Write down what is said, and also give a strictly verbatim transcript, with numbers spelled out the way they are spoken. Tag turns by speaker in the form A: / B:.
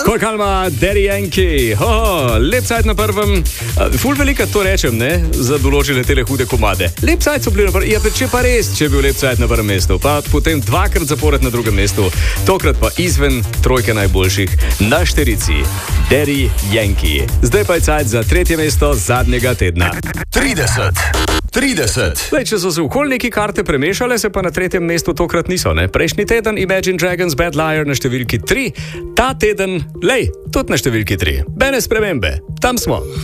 A: Kolkalma, Daddy Yankee, oh, lep cajt na prvem, ful velika to rečem, ne, za določene tele hude komade. Lep cajt so bili na prvem, ja, če pa res, če je bil lep cajt na prvem mestu, pa potem dvakrat zapored na drugem mestu, tokrat pa izven trojke najboljših na šterici, Daddy Yankee. Zdaj pa je cajt za tretje mesto zadnjega tedna.
B: trideset. trideset.
A: Zdaj, če so se okoli neki karte premešale, se pa na tretjem mestu tokrat niso, ne? Prejšnji teden Imagine Dragons Bad Liar na številki tri, ta teden, lej, tudi na številki tri. Bene spremembe, tam smo.